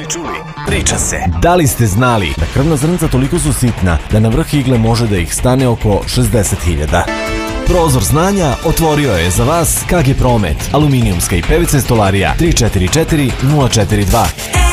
čuli, priča se. Da li ste znali da krvna zrnca toliko su sitna da na vrh igle može da ih stane oko 60.000? Prozor znanja otvorio je za vas KG Promet, aluminijumska i PVC stolarija 344 042.